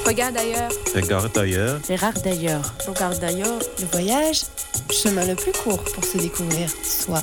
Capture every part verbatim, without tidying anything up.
Regarde ailleurs. Regarde ailleurs. Gérard d'ailleurs. Regarde d'ailleurs. Le voyage, chemin le plus court pour se découvrir soi.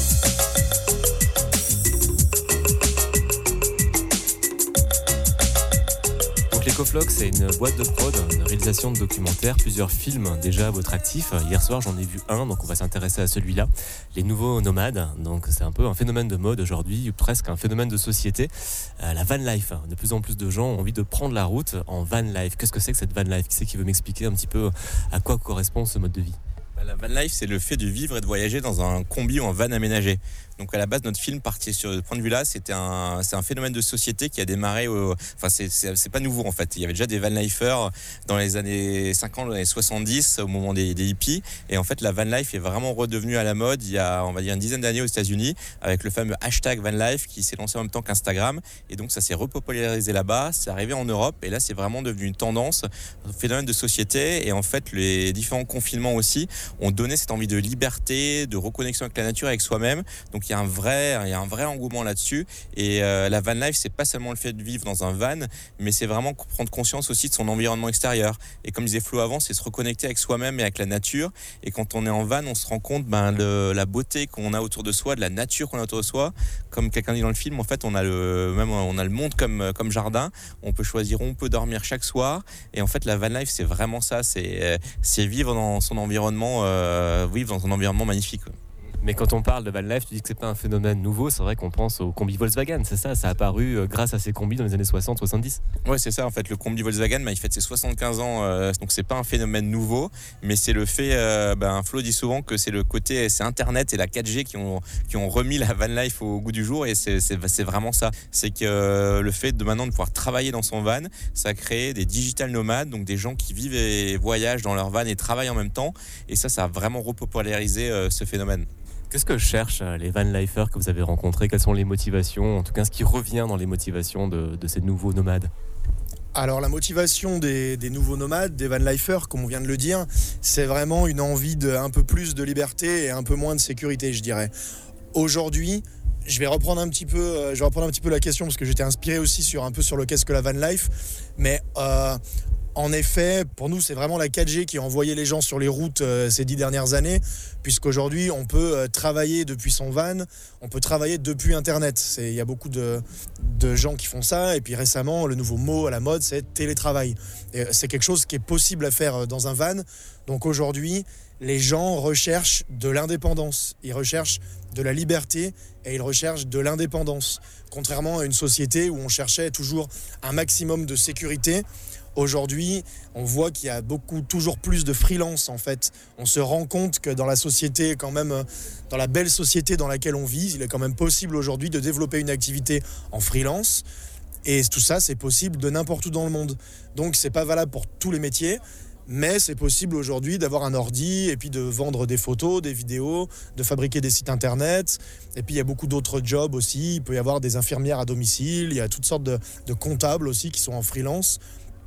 Ecoflog, c'est une boîte de prod, une réalisation de documentaires, plusieurs films déjà à votre actif. Hier soir, j'en ai vu un, donc on va s'intéresser à celui-là. Les nouveaux nomades, donc c'est un peu un phénomène de mode aujourd'hui, ou presque un phénomène de société. Euh, la van life, de plus en plus de gens ont envie de prendre la route en van life. Qu'est-ce que c'est que cette van life? Qui c'est qui veut m'expliquer un petit peu à quoi correspond ce mode de vie? La van life, c'est le fait de vivre et de voyager dans un combi ou un van aménagé. Donc à la base, notre film partait sur ce point de vue-là. C'était un, c'est un phénomène de société qui a démarré. Au, enfin, c'est, c'est, c'est pas nouveau en fait. Il y avait déjà des van lifers dans les années cinquante, dans les années soixante-dix, au moment des, des hippies. Et en fait, la van life est vraiment redevenue à la mode il y a, on va dire, une dizaine d'années aux États-Unis, avec le fameux hashtag van life qui s'est lancé en même temps qu'Instagram. Et donc ça s'est repopularisé là-bas. C'est arrivé en Europe et là, c'est vraiment devenu une tendance, un phénomène de société. Et en fait, les différents confinements aussi ont donné cette envie de liberté, de reconnexion avec la nature, avec soi-même. Donc il y a un vrai, il y a un vrai engouement là-dessus. Et euh, la van life, c'est pas seulement le fait de vivre dans un van, mais c'est vraiment prendre conscience aussi de son environnement extérieur. Et comme disait Flo avant, c'est se reconnecter avec soi-même et avec la nature. Et quand on est en van, on se rend compte ben, de la beauté qu'on a autour de soi, de la nature qu'on a autour de soi. Comme quelqu'un dit dans le film, en fait, on a le, même, on a le monde comme, comme jardin. On peut choisir où on peut dormir chaque soir. Et en fait, la van life, c'est vraiment ça. C'est, c'est vivre dans son environnement, euh, vivre dans un environnement magnifique. Mais quand on parle de van life, tu dis que c'est pas un phénomène nouveau. C'est vrai qu'on pense au combi Volkswagen, c'est ça. Ça a apparu grâce à ces combis dans les années soixante soixante-dix. Ouais, c'est ça. En fait, le combi Volkswagen, bah, il fête ses soixante-quinze ans, euh, donc c'est pas un phénomène nouveau, mais c'est le fait. Euh, bah, Flo dit souvent que c'est le côté, c'est Internet et la quatre G qui ont qui ont remis la van life au goût du jour, et c'est c'est, c'est vraiment ça. C'est que euh, le fait de maintenant de pouvoir travailler dans son van, ça a créé des digital nomades, donc des gens qui vivent et voyagent dans leur van et travaillent en même temps, et ça, ça a vraiment repopularisé euh, ce phénomène. Qu'est-ce que cherchent les van lifers que vous avez rencontrés? Quelles sont les motivations, en tout cas ce qui revient dans les motivations de, de ces nouveaux nomades? Alors la motivation des, des nouveaux nomades, des van lifers, comme on vient de le dire, c'est vraiment une envie d'un peu plus de liberté et un peu moins de sécurité, je dirais. Aujourd'hui, je vais reprendre un petit peu, je vais reprendre un petit peu la question parce que j'étais inspiré aussi sur un peu sur le qu'est-ce que la van life, mais euh, en effet, pour nous, c'est vraiment la quatre G qui a envoyé les gens sur les routes euh, ces dix dernières années, puisqu'aujourd'hui, on peut euh, travailler depuis son van, on peut travailler depuis Internet. Il y a beaucoup de, de gens qui font ça, et puis récemment, le nouveau mot à la mode, c'est télétravail. Et c'est quelque chose qui est possible à faire dans un van. Donc aujourd'hui, les gens recherchent de l'indépendance, ils recherchent de la liberté et ils recherchent de l'indépendance. Contrairement à une société où on cherchait toujours un maximum de sécurité, aujourd'hui, on voit qu'il y a beaucoup, toujours plus de freelance en fait. On se rend compte que dans la société, quand même, dans la belle société dans laquelle on vit, il est quand même possible aujourd'hui de développer une activité en freelance. Et tout ça, c'est possible de n'importe où dans le monde. Donc, c'est pas valable pour tous les métiers, mais c'est possible aujourd'hui d'avoir un ordi et puis de vendre des photos, des vidéos, de fabriquer des sites internet. Et puis, il y a beaucoup d'autres jobs aussi. Il peut y avoir des infirmières à domicile. Il y a toutes sortes de, de comptables aussi qui sont en freelance.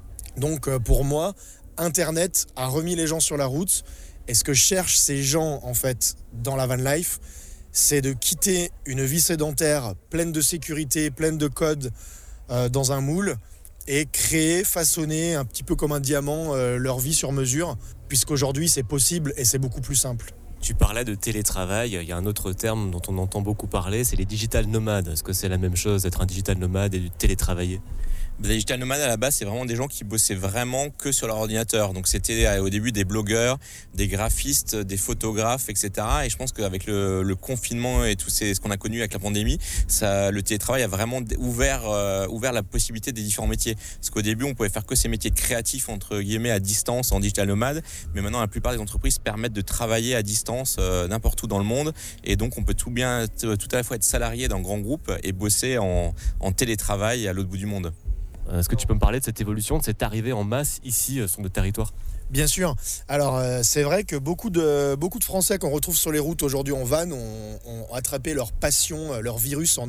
Donc pour moi, Internet a remis les gens sur la route. Et ce que cherchent ces gens en fait dans la van life, c'est de quitter une vie sédentaire pleine de sécurité, pleine de codes euh, dans un moule et créer, façonner un petit peu comme un diamant euh, leur vie sur mesure, puisqu'aujourd'hui c'est possible et c'est beaucoup plus simple. Tu parlais de télétravail, il y a un autre terme dont on entend beaucoup parler, c'est les digital nomades. Est-ce que c'est la même chose d'être un digital nomade et de télétravailler? Les digital nomades à la base, c'est vraiment des gens qui bossaient vraiment que sur leur ordinateur. Donc c'était au début des blogueurs, des graphistes, des photographes, et cetera. Et je pense qu'avec le, le confinement et tout ces, ce qu'on a connu avec la pandémie, ça, le télétravail a vraiment ouvert, euh, ouvert la possibilité des différents métiers. Parce qu'au début, on pouvait faire que ces métiers créatifs entre guillemets à distance en digital nomade. Mais maintenant, la plupart des entreprises permettent de travailler à distance euh, n'importe où dans le monde. Et donc, on peut tout bien, tout à la fois être salarié dans grands groupes et bosser en, en télétravail à l'autre bout du monde. Est-ce que tu peux me parler de cette évolution, de cette arrivée en masse ici sur notre territoire? Bien sûr. Alors euh, c'est vrai que beaucoup de, beaucoup de Français qu'on retrouve sur les routes aujourd'hui en van ont, ont attrapé leur passion, leur virus en